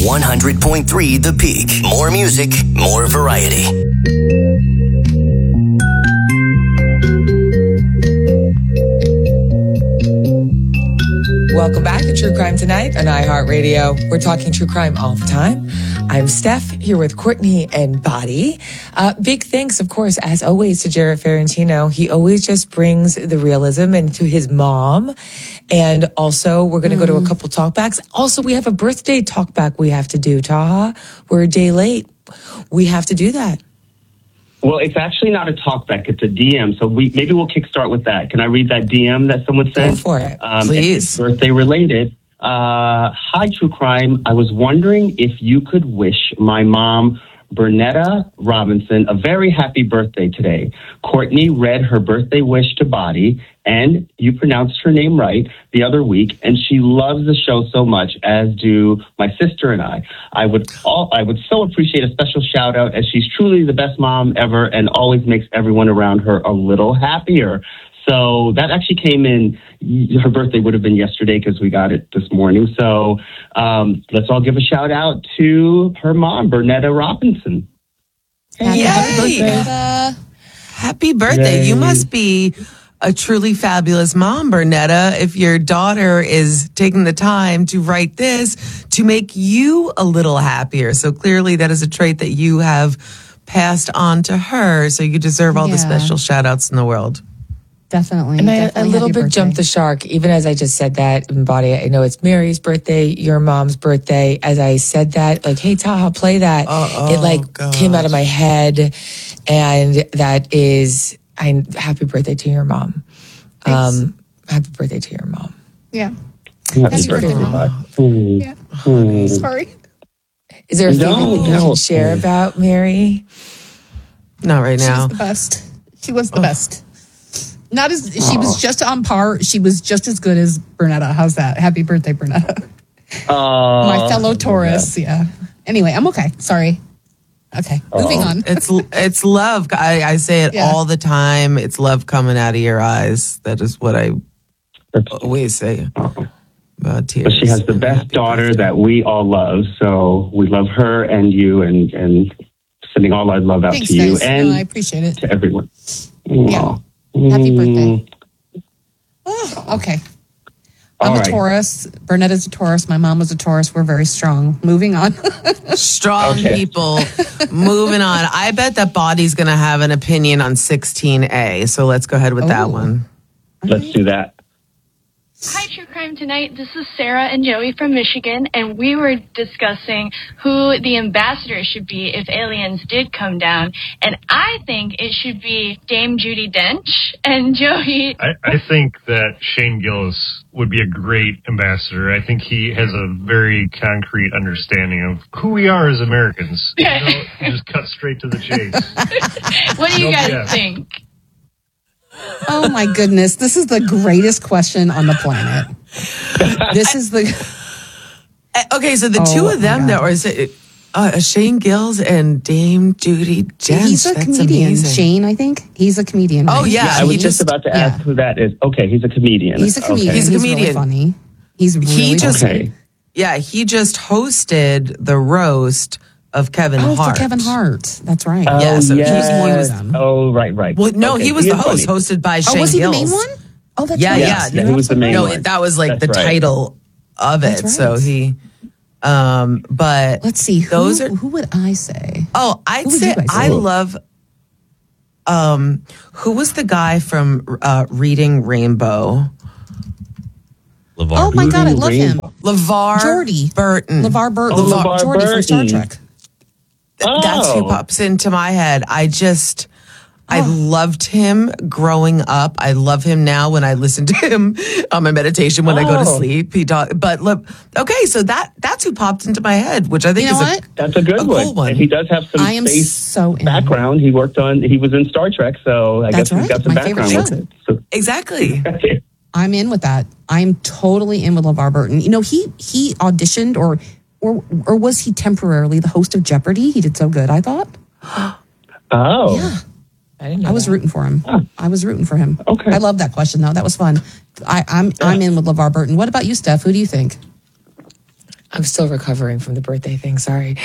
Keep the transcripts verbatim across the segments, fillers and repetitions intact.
one hundred point three The Peak. More music, more variety. Welcome back to True Crime Tonight on iHeartRadio. We're talking true crime all the time. I'm Steph, here with Courtney and Body. Uh, big thanks, of course, as always, to Jared Ferrantino. He always just brings the realism and to his mom. And also, we're going to mm. go to a couple talkbacks. Also, we have a birthday talkback we have to do, Taha. We're a day late. We have to do that. Well, it's actually not a talkback; it's a D M. So we maybe we'll kickstart with that. Can I read that D M that someone sent? Go for it, um, please. It's birthday related. Uh, Hi, True Crime. I was wondering if you could wish my mom, Bernetta Robinson, a very happy birthday today. Courtney read her birthday wish to Body, and you pronounced her name right the other week, and she loves the show so much, as do my sister and I. I would all, I would so appreciate a special shout out, as she's truly the best mom ever and always makes everyone around her a little happier. So that actually came in. Her birthday would have been yesterday because we got it this morning. So um, let's all give a shout out to her mom, Bernetta Robinson. Happy, Yay. happy birthday. Happy birthday. Yay. You must be a truly fabulous mom, Bernetta, if your daughter is taking the time to write this to make you a little happier. So clearly that is a trait that you have passed on to her. So you deserve all Yeah. the special shout outs in the world. Definitely. And I definitely a little happy bit birthday. jumped the shark, even as I just said that in Body. I know it's Mary's birthday, your mom's birthday. As I said that, like, hey, Taha, play that. Oh, it like God. came out of my head. And that is, I happy birthday to your mom. Um, happy birthday to your mom. Yeah. Happy Happy birthday, birthday, Mom. Mm. Yeah. Mm. Sorry. Is there a No, thing that you no. can share about Mary? Not right She now. was the best. She was the best. Not as she was just on par. She was just as good as Bernetta. How's that? Happy birthday, Bernetta. Uh, My fellow Taurus. Yeah. Anyway, I'm okay. Sorry. Okay. Moving on. It's it's love. I, I say it Yeah. all the time. It's love coming out of your eyes. That is what I always say about tears. But she has the and best happy daughter birthday. that we all love. So we love her and you, and, and sending all our love out Thanks, to you guys. and No, I appreciate it. to everyone. Yeah. Aw. Happy Mm. birthday. Oh, okay. I'm All a right. Taurus. Bernetta's a Taurus. My mom was a Taurus. We're very strong. Moving on. Strong Okay. people. Moving on. I bet that Body's going to have an opinion on sixteen A. So let's go ahead with that Oh. one. Let's do that. Hi, True Crime Tonight. This is Sarah and Joey from Michigan, and we were discussing who the ambassador should be if aliens did come down. And I think it should be Dame Judi Dench. And Joey, I, I think that Shane Gillis would be a great ambassador. I think he has a very concrete understanding of who we are as Americans. You know, just cut straight to the chase. what do you No guys B S. think? Oh my goodness. This is the greatest question on the planet. This is the Uh, Okay, so the Oh, two of them my that God. was uh, uh, Shane Gills and Dame Judi Dench. He's a That's comedian. amazing. Shane, I think. He's a comedian. Oh, right? yeah. I was he just just- about to yeah. ask who that is. Okay, he's a comedian. He's a comedian. Okay. He's a He's comedian. really funny. He's really He just- Okay. Yeah, he just hosted the roast of Kevin Oh, Hart. for Kevin Hart. That's right. Oh, Yeah, so he was yes. one of them. Oh, right, right. Well, no, Okay, he was is the host, funny. hosted by Oh, Shane was he Gills. the main one? Oh, that's Yeah, right. yeah. Yeah, he was the main No, one. it- that was like That's the right. title of it. That's So right. he, um, but Let's see. Who, Those are- who would I say? oh, I'd Who would say you guys I say? love. Um, who was the guy from uh, Reading Rainbow? LeVar. Oh my God, I Reading love him. Rainbow. LeVar Jordy. Burton. LeVar Burton. Oh, LeVar Jordy from Star Burton. Trek. That's who Oh. pops into my head. I just, I loved him growing up. I love him now when I listen to him on my meditation when I go to Oh. sleep. He talk, but look, okay, so that that's who popped into my head, which I think You know is what? a, That's a good a one. cool one. And he does have some I am space so in. background. He worked on, he was in Star Trek, so I That's guess he's got right. some My favorite background show. with it. So, exactly. I'm in with that. I'm totally in with LeVar Burton. You know, he he auditioned or or or was he temporarily the host of Jeopardy? He did so good, I thought. oh. Yeah. I didn't know I was that. rooting for him. I was rooting for him. Okay. I love that question though. That was fun. I, I'm I'm in with LeVar Burton. What about you, Steph? Who do you think? I'm still recovering from the birthday thing. Sorry.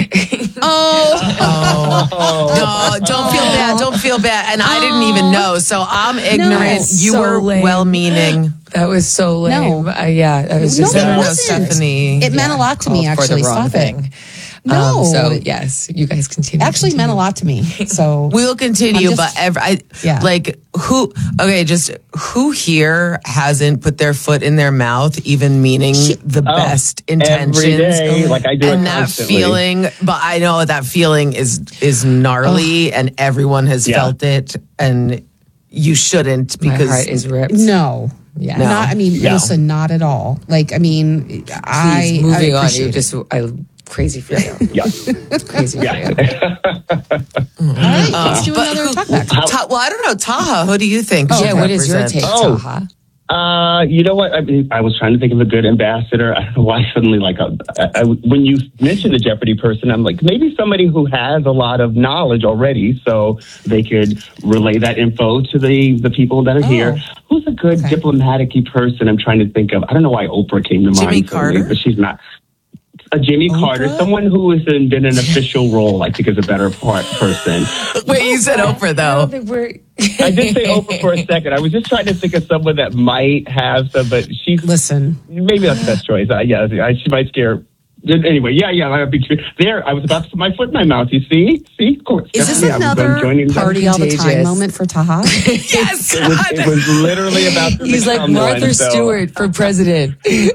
Oh, oh. No, don't feel bad. Don't feel bad. And I didn't even know, so I'm ignorant. No. You So were lame. well-meaning. That was so lame. No. Uh, yeah, I was No, just it I don't know, wasn't. Stephanie. It meant a lot to me, called for the actually. wrong Stop thing. it. No. Um, so yes, you guys continue. Actually meant a lot to me. So We'll continue, I'm just- but every, I, Yeah. like who? Okay, just who here hasn't put their foot in their mouth, even meaning the Oh, best intentions? every day, like I do it and that constantly. feeling, but I know that feeling is is gnarly, and everyone has Yeah. felt it, and you shouldn't My because heart is ripped. no. Yeah. No. Not, I mean, Yeah. listen, not at all. Like, I mean, I, Please, moving I on. appreciate You it. just I crazy for you. Yeah. Crazy for Yeah. you. All right, let's do but another who- talkback. Ta- well, I don't know, Taha. Who do you think? Yeah, should what is your represent? take, Oh. Taha? Uh, you know what? I mean, I was trying to think of a good ambassador. I don't know why suddenly, like, I, I, when you mentioned the Jeopardy person, I'm like, maybe somebody who has a lot of knowledge already, so they could relay that info to the, the people that are here. Who's a good Okay. diplomatic-y person I'm trying to think of? I don't know why Oprah came to Jimmy mind suddenly, Carter? but she's not. A Jimmy Carter, someone who has been in an official role, I think is a better part person. Wait, you said Oprah I though. don't think we're. I did say Oprah for a second. I was just trying to think of someone that might have some, but she's Listen, maybe that's the best choice. Uh, yeah, I, she might scare. Anyway, yeah, yeah. I'd be there. I was about to put my foot in my mouth. You see, see. Of course. is this Yeah, I was, um, another joining them. party all the time Contagious. moment for Taha? Yes. It was, it was literally about. To He's like become Martha one, so- Stewart for president.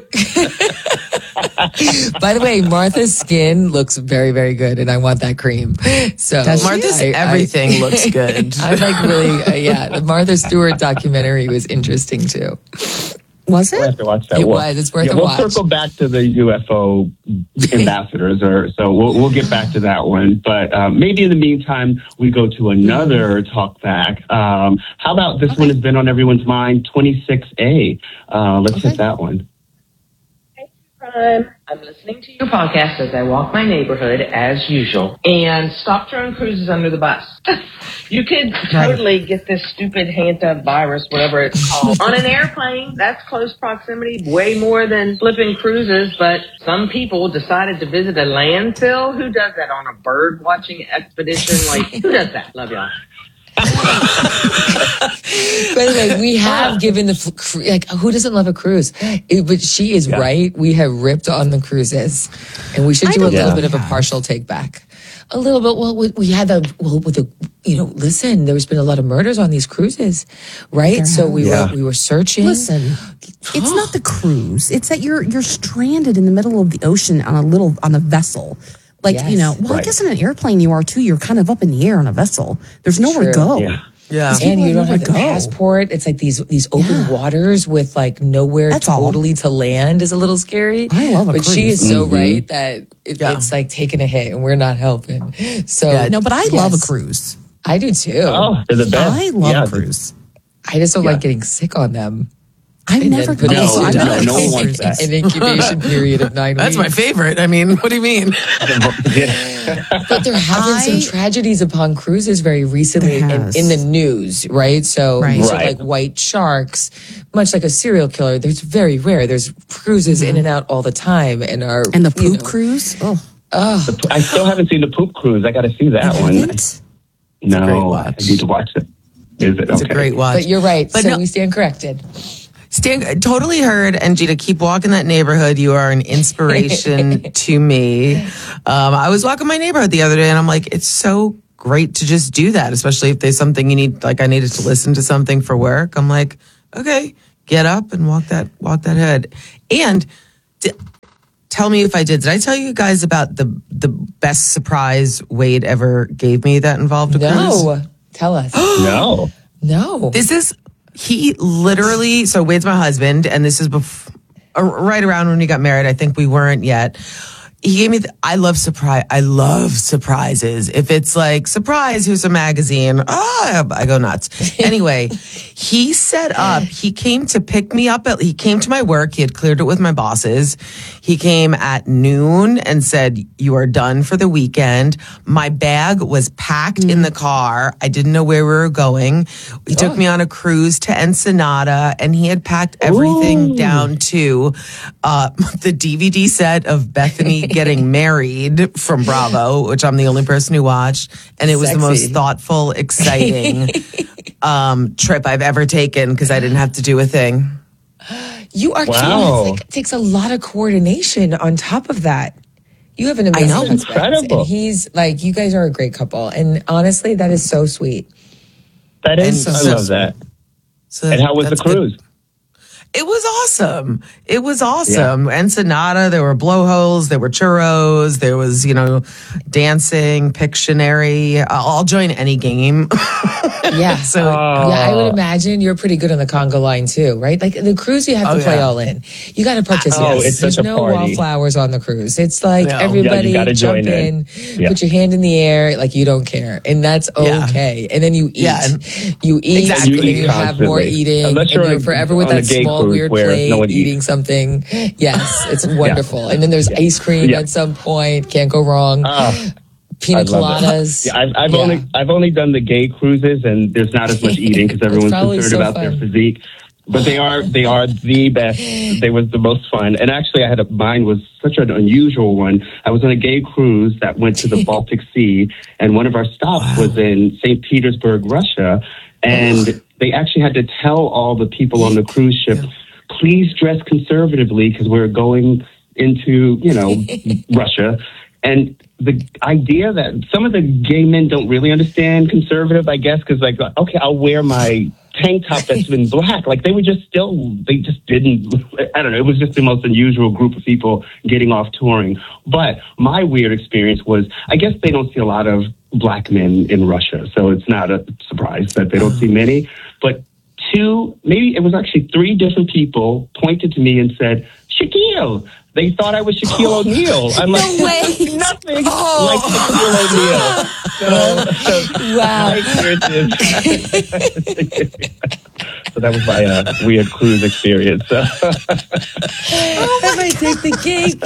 By the way, Martha's skin looks very, very good, and I want that cream. So Does she? Martha's I- I- everything looks good. I'm like really, uh, yeah. The Martha Stewart documentary was interesting too. Was We'll have it? to watch that. It We'll- was. It's worth yeah, a we'll watch. circle back to the U F O ambassadors, or so we'll we'll get back to that one. But um, maybe in the meantime, we go to another talk back. Um, how about this one has been on everyone's mind? twenty-six A. Uh, let's hit that one. Crime. I'm listening to your podcast as I walk my neighborhood as usual. And stop throwing cruises under the bus. You could totally get this stupid Hanta virus, whatever it's called, on an airplane. That's close proximity, way more than flipping cruises. But some people decided to visit a landfill. Who does that on a bird watching expedition? Like, who does that? Love y'all. By the way, we have given the f- cru- like who doesn't love a cruise? It, but she is Yeah. right. We have ripped on the cruises, and we should I do a don't little know. bit of a partial take back. A little bit. Well, we, we had the well with the you know. Listen, there's been a lot of murders on these cruises, right? There So we Yeah. were we were searching. Listen, it's not the cruise. It's that you're you're stranded in the middle of the ocean on a little on a vessel. Like, Yes. you know, well, I Right. guess on an airplane you are too. You're kind of up in the air on a vessel. There's nowhere to True. go. Yeah. Yeah. And People you don't have have the nowhere to go. passport. It's like these these open Yeah. waters with like nowhere That's all. totally to land is a little scary. I love a but she cruise. is so Mm-hmm. right that it, Yeah. it's like taking a hit, and we're not helping. So Yeah. No, but I love a yes, cruise. I do too. Oh, they're the best. I love Yeah. a cruise. I just don't Yeah. like getting sick on them. I've And never then put No, it I've into no, never no one been wants cruise. that. an incubation period of nine That's weeks. my favorite. I mean, what do you mean? But there have been some I- tragedies upon cruises very recently There in, has. in the news, right? So Right. these are Right. like white sharks, much like a serial killer. There's very rare. There's cruises in and out all the time, and are Mm-hmm. And the you poop know, cruise. Oh, I still haven't seen the poop cruise. I got to see that one. haven't? No, great I watch. need to watch it. Is it It's okay? a great watch. But you're right. But so no- we stand corrected. Stan, totally heard. And Gita, keep walking that neighborhood. You are an inspiration to me. Um, I was walking my neighborhood the other day, and I'm like, it's so great to just do that, especially if there's something you need. Like I needed to listen to something for work. I'm like, okay, get up and walk that walk that head. And d- tell me if I did. Did I tell you guys about the the best surprise Wade ever gave me that involved a cruise? No, tell us. No. No. This is, he literally, so Wade's my husband, and this is bef- uh, right around when we got married. I think we weren't yet. He gave me, the, I love surprise. I love surprises. If it's like, surprise, here's a magazine. Ah, I go nuts. Anyway, he set up, he came to pick me up. At, he came to my work. He had cleared it with my bosses. He came at noon and said, "You are done for the weekend." My bag was packed mm. in the car. I didn't know where we were going. He oh. took me on a cruise to Ensenada, and he had packed everything Ooh. down to uh, the D V D set of Bethany getting married from Bravo, which I'm the only person who watched. And it was Sexy. the most thoughtful, exciting um, trip I've ever taken because I didn't have to do a thing. You are wow. cute. It takes a lot of coordination on top of that. You have an amazing I know, husband. incredible. And he's like, you guys are a great couple. And honestly, that is so sweet. That is, so, I love that. So and how was the cruise? Good. It was awesome. It was awesome. Yeah. Ensenada, there were blowholes, there were churros, there was, you know, dancing, Pictionary. I'll join any game. Yeah. So uh, yeah, I would imagine you're pretty good on the conga line too, right? Like the cruise, you have to oh, play yeah. all in. You got to participate. Oh, it's There's such a no party. wallflowers on the cruise. It's like no. everybody yeah, jump in, in yeah. put your hand in the air, like you don't care, and that's okay. Yeah. And then you eat. Yeah, you eat, exactly. and then you have more eating. Unless you're, and you're forever with that small weird plate, no eating something. Yes, it's wonderful. yeah. And then there's yeah. ice cream yeah. at some point. Can't go wrong. Uh, Pina coladas. Yeah, I've, I've yeah. only I've only done the gay cruises, and there's not as much eating because everyone's concerned so about fun. their physique. But they are they are the best. They was the most fun. And actually, I had a mine was such an unusual one. I was on a gay cruise that went to the Baltic Sea, and one of our stops wow. was in Saint Petersburg, Russia, and they actually had to tell all the people on the cruise ship, please dress conservatively because we're going into, you know, Russia. And the idea that some of the gay men don't really understand conservative, I guess, because like, okay, I'll wear my tank top that's been black. Like they were just still, they just didn't, I don't know. It was just the most unusual group of people getting off touring. But my weird experience was, I guess they don't see a lot of black men in Russia. So it's not a surprise that they don't see many. But two, maybe it was actually three different people pointed to me and said, Shaquille. They thought I was Shaquille O'Neal. I'm no like, way. nothing oh. like Shaquille O'Neal. So, so wow. my experience. So that was my uh, weird cruise experience. So. Oh, I might take the cake.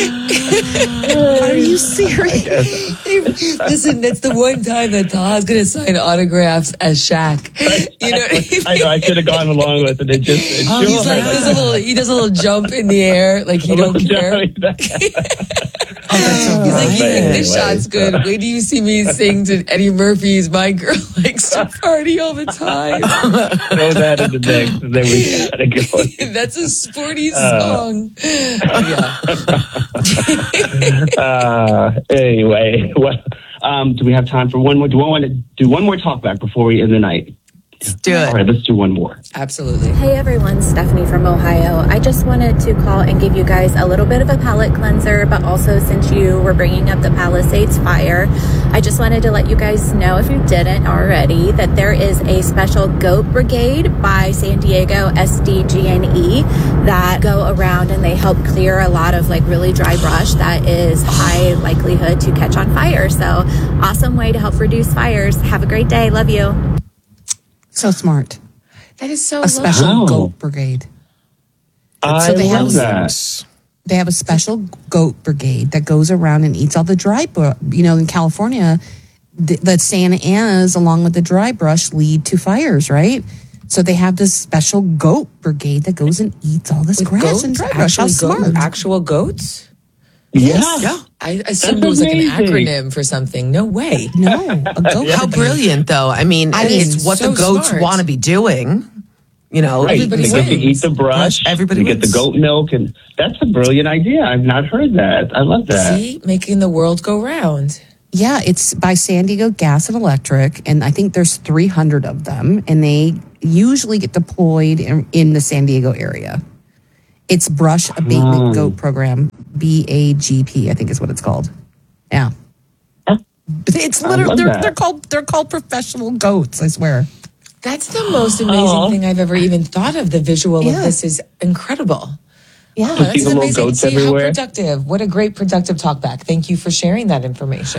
Are you serious? Listen, that's the one time that Taha's going to sign autographs as Shaq. You know what I mean? I know, I should have gone along with it. It just, it oh, he's like, does a little, he does a little jump in the air, like he don't care. Oh, that's so He's like, you think anyway, this shot's good. so. Wait do you see me sing to Eddie Murphy's My Girl Likes to Party All the Time? Throw that in the mix, and then we gotta go. That's a sporty uh, song. Yeah. uh, anyway, well, um, do we have time for one more? Do we want to do one more talk back before we end the night? Let's do it. All right, let's do one more. Absolutely. Hey everyone, Stephanie from Ohio. I just wanted to call and give you guys a little bit of a palate cleanser, but also since you were bringing up the Palisades fire, I just wanted to let you guys know, if you didn't already, that there is a special goat brigade by San Diego S D G N E that go around and they help clear a lot of like really dry brush that is high likelihood to catch on fire. So awesome way to help reduce fires. Have a great day. Love you. So smart. That is so a special wow. goat brigade. I so they love have, that. They have a special goat brigade that goes around and eats all the dry brush. You know, in California, the, the Santa Anas, along with the dry brush, lead to fires, right? So they have this special goat brigade that goes and eats all this With grass goats? and dry brush. How smart. Goat, actual goats? Yes. Yeah. I assumed it was like an acronym for something. No way. No. A goat How brilliant, though. I mean, I mean, it's what so the goats smart. want to be doing. You know, Right. Everybody They get to wins. eat the brush. Everybody They get wins. the goat milk, and that's a brilliant idea. I've not heard that. I love that. See, making the world go round. Yeah, it's by San Diego Gas and Electric, and I think there's three hundred of them, and they usually get deployed in, in the San Diego area. It's Brush Abatement Oh. Goat Program, B A G P, I think is what it's called. Yeah. It's I literally love they're, that. they're called they're called professional goats, I swear. That's the most amazing Oh. thing I've ever even thought of. The visual Yeah. of this is incredible. Yeah. Oh, see that's the little amazing. goats See everywhere? how productive. What a great productive talk back. Thank you for sharing that information.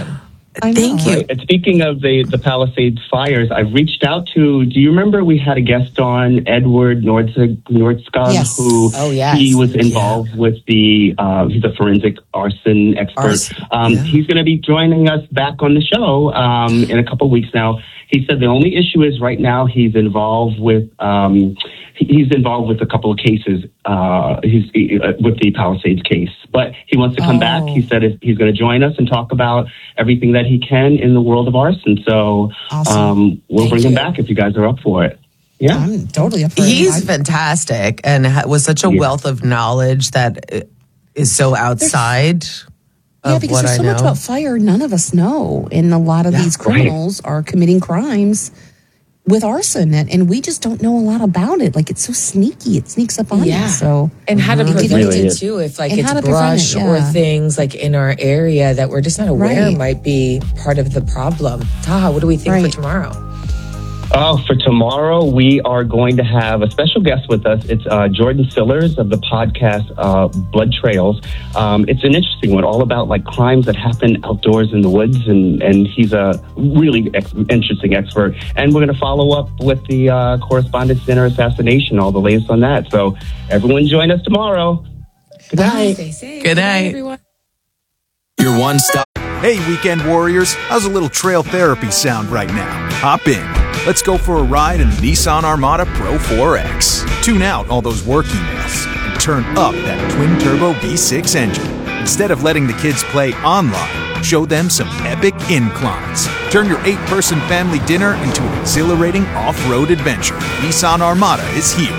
I know. Thank you. Right. And speaking of the, the Palisades fires, I've reached out to, do you remember we had a guest on, Edward Nordskog, Nordskog Yes. who Oh, yes. he was involved with the, uh, he's a forensic arson expert. Arson, um, yeah. He's going to be joining us back on the show um, in a couple of weeks now. He said the only issue is right now he's involved with, um, he's involved with a couple of cases uh, he's uh, with the Palisades case. But he wants to come Oh. back. He said if he's going to join us and talk about everything that he can in the world of arson. So Awesome. um, we'll Thank bring him you. back if you guys are up for it. Yeah. I'm totally up for it. He's I- fantastic and ha- with such a Yeah. wealth of knowledge that uh, is so outside Yeah, of because what there's I so know. much about fire none of us know. And a lot of Yeah, these criminals are committing crimes with arson, and, and we just don't know a lot about it. Like, it's so sneaky. It sneaks up on Yeah. you. So, And how to Mhm. prevent really it is. too, if like And it's how to prevent brush it, or yeah. things like in our area that we're just not aware Right. might be part of the problem. Taha, what do we think Right. for tomorrow? Oh, for tomorrow, we are going to have a special guest with us. It's uh, Jordan Sillers of the podcast uh, Blood Trails. Um, it's an interesting one, all about like crimes that happen outdoors in the woods, and, and he's a really ex- interesting expert. And we're going to follow up with the uh, Correspondence Center assassination, all the latest on that. So everyone join us tomorrow. Good night. Stay safe. Good night. everyone. Your one stop. Hey, weekend warriors, how's a little trail therapy sound right now? Hop in. Let's go for a ride in the Nissan Armada Pro four X. Tune out all those work emails and turn up that twin-turbo V six engine. Instead of letting the kids play online, show them some epic inclines. Turn your eight-person family dinner into an exhilarating off-road adventure. Nissan Armada is here.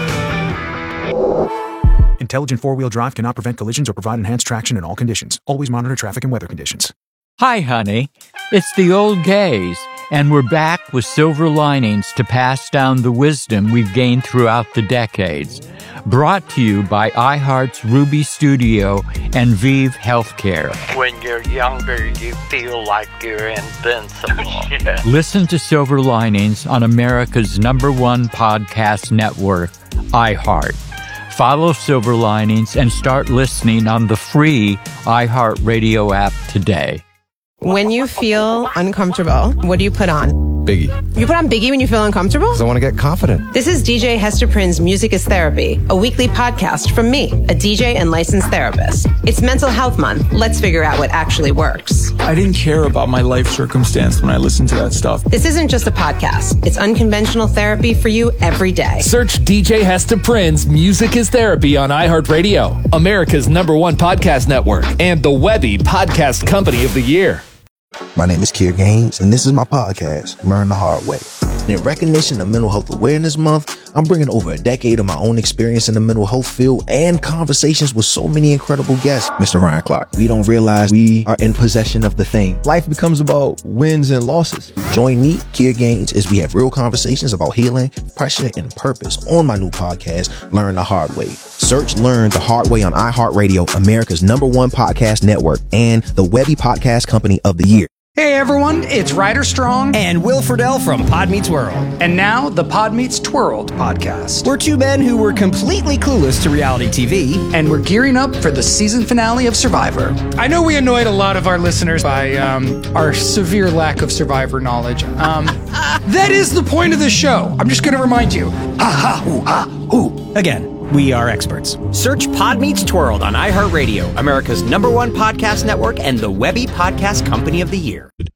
Intelligent four-wheel drive cannot prevent collisions or provide enhanced traction in all conditions. Always monitor traffic and weather conditions. Hi, honey. It's the old gays, and we're back with silver linings to pass down the wisdom we've gained throughout the decades. Brought to you by iHeart's Ruby Studio and Vive Healthcare. When you're younger, you feel like you're invincible. Yeah. Listen to Silver Linings on America's number one podcast network, iHeart. Follow Silver Linings and start listening on the free iHeartRadio app today. When you feel uncomfortable, what do you put on? Biggie. You put on Biggie when you feel uncomfortable? Because I want to get confident. This is D J Hester Prynne's Music is Therapy, a weekly podcast from me, a D J and licensed therapist. It's Mental Health Month. Let's figure out what actually works. I didn't care about my life circumstance when I listened to that stuff. This isn't just a podcast. It's unconventional therapy for you every day. Search D J Hester Prynne's Music is Therapy on iHeartRadio, America's number one podcast network, and the Webby Podcast Company of the Year. My name is Kier Gaines, and this is my podcast, Learn the Hard Way. In recognition of Mental Health Awareness Month, I'm bringing over a decade of my own experience in the mental health field and conversations with so many incredible guests. Mister Ryan Clark, we don't realize we are in possession of the thing. Life becomes about wins and losses. Join me, Kier Gaines, as we have real conversations about healing, pressure, and purpose on my new podcast, Learn the Hard Way. Search Learn the Hard Way on iHeartRadio, America's number one podcast network, and the Webby Podcast Company of the Year. Hey everyone, it's Ryder Strong and Will Friedle from Pod Meets World. And now the Pod Meets Twirled podcast. We're two men who were completely clueless to reality T V. And we're gearing up for the season finale of Survivor. I know we annoyed a lot of our listeners by um, our severe lack of Survivor knowledge. Um, that is the point of the show. I'm just going to remind you. Ha ha hoo ha hoo. Again. We are experts. Search Pod Meets Twirled on iHeartRadio, America's number one podcast network and the Webby Podcast Company of the Year.